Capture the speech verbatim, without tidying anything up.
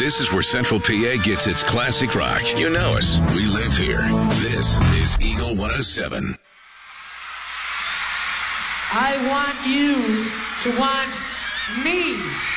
This is where Central P A gets its classic rock. You know us. We live here. This is Eagle one oh seven. I want you to want me.